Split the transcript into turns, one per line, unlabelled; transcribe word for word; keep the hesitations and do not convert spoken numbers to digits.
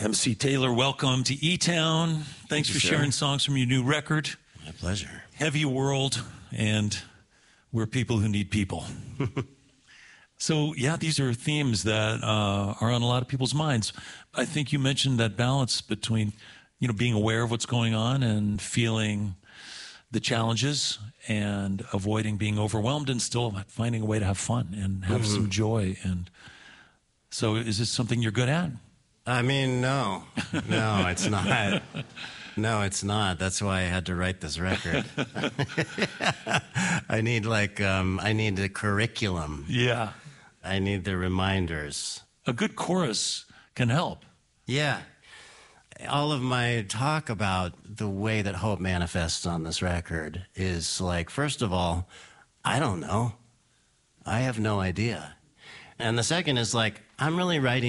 M C Taylor, welcome to E-Town. Thanks
Thank you,
for
sir.
sharing songs from your new record,
My pleasure.
Heavy World, and We're People Who Need People. So, yeah, these are themes that uh, are on a lot of people's minds. I think you mentioned that balance between, you know, being aware of what's going on and feeling the challenges and avoiding being overwhelmed and still finding a way to have fun and have
Mm-hmm.
some joy. And so is this something you're good at?
I mean, no. No, it's not. No, it's not. That's why I had to write this record. I need, like, um, I need a curriculum.
Yeah.
I need the reminders.
A good chorus can help.
Yeah. All of my talk about the way that hope manifests on this record is like, first of all, I don't know. I have no idea. And the second is like, I'm really writing